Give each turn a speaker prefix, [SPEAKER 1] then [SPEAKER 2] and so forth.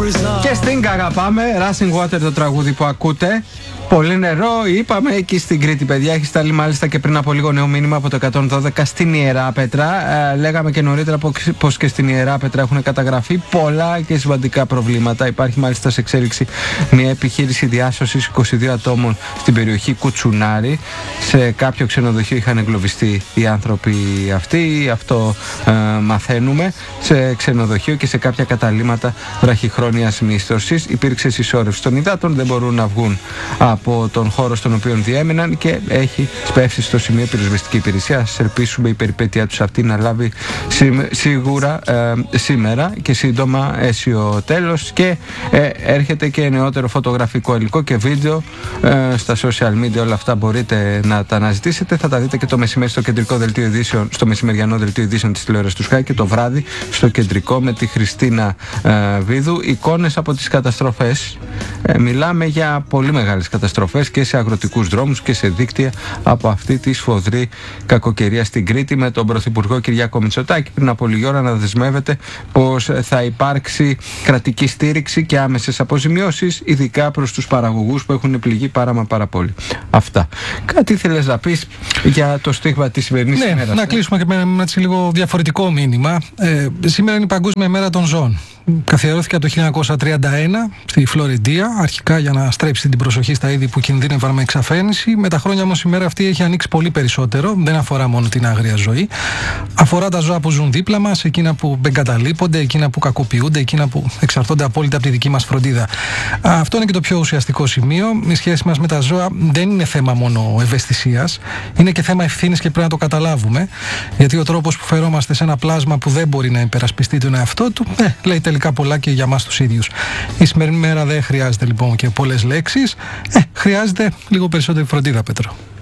[SPEAKER 1] Και Sting αγαπάμε, Rushing Water το τραγούδι που ακούτε. Πολύ νερό, είπαμε εκεί στην Κρήτη, παιδιά. Έχει σταλεί μάλιστα και πριν από λίγο νέο μήνυμα από το 112 στην Ιεράπετρα. Λέγαμε και νωρίτερα πως και στην Ιεράπετρα έχουν καταγραφεί πολλά και σημαντικά προβλήματα. Υπάρχει μάλιστα σε εξέλιξη μια επιχείρηση διάσωσης 22 ατόμων στην περιοχή Κουτσουνάρη. Σε κάποιο ξενοδοχείο είχαν εγκλωβιστεί οι άνθρωποι αυτοί. Αυτό μαθαίνουμε. Σε ξενοδοχείο και σε κάποια καταλύματα βραχυχρόνιας μίσθωσης. Υπήρξε συσσόρευση των υδάτων, δεν μπορούν να βγουν από τον χώρο στον οποίο διέμεναν και έχει σπεύσει στο σημείο πυροσβεστική υπηρεσία. Ας ελπίσουμε η περιπέτειά τους αυτή να λάβει σίγουρα σήμερα και σύντομα αίσιο τέλος. Και έρχεται και νεότερο φωτογραφικό υλικό και βίντεο στα social media. Όλα αυτά μπορείτε να τα αναζητήσετε. Θα τα δείτε και το μεσημέρι στο κεντρικό δελτίο ειδήσεων, στο μεσημεριανό δελτίο ειδήσεων της τηλεόρασης του ΣΚΑΙ, και το βράδυ στο κεντρικό με τη Χριστίνα Βίδου. Εικόνες από τις καταστροφές. Μιλάμε για πολύ μεγάλες καταστροφές και σε αγροτικούς δρόμους και σε δίκτυα από αυτή τη σφοδρή κακοκαιρία στην Κρήτη, με τον Πρωθυπουργό Κυριάκο Μητσοτάκη πριν από λίγη ώρα να δεσμεύεται πως θα υπάρξει κρατική στήριξη και άμεσες αποζημιώσεις, ειδικά προς τους παραγωγούς που έχουν πληγεί πάρα πολύ. Αυτά. Κάτι ήθελες να πεις για το στίγμα της σημερινής ημέρας?
[SPEAKER 2] Να κλείσουμε και με ένα λίγο διαφορετικό μήνυμα. Σήμερα είναι η Παγκόσμια ημέρα των ζώων. Καθιερώθηκε το 1931 στη Φλωρεντία, αρχικά για να στρέψει την προσοχή στα είδη που κινδύνευαν με εξαφαίνιση. Με τα χρόνια όμως η μέρα αυτή έχει ανοίξει πολύ περισσότερο. Δεν αφορά μόνο την άγρια ζωή. Αφορά τα ζώα που ζουν δίπλα μας, εκείνα που εγκαταλείπονται, εκείνα που κακοποιούνται, εκείνα που εξαρτώνται απόλυτα από τη δική μας φροντίδα. Αυτό είναι και το πιο ουσιαστικό σημείο. Η σχέση μας με τα ζώα δεν είναι θέμα μόνο ευαισθησίας, είναι και θέμα ευθύνης και πρέπει να το καταλάβουμε. Γιατί ο τρόπος που φερόμαστε σε ένα πλάσμα που δεν μπορεί να υπερασπιστεί τον εαυτό του, λέει τελικά πολλά και για μας τους ίδιους. Η σημερινή μέρα δεν χρειάζεται λοιπόν και πολλές λέξεις. Χρειάζεται λίγο περισσότερη φροντίδα, Πέτρο.